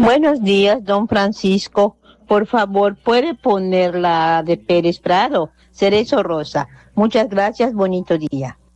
Buenos días, don Francisco. Por favor, ¿puede poner la de Pérez Prado? Cerezo Rosa. Muchas gracias, bonito día.